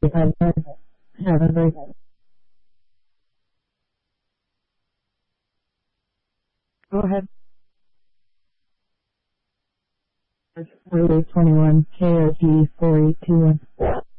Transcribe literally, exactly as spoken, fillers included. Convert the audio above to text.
Have a have a great Go ahead. Relay twenty-one, K O P four eight two one.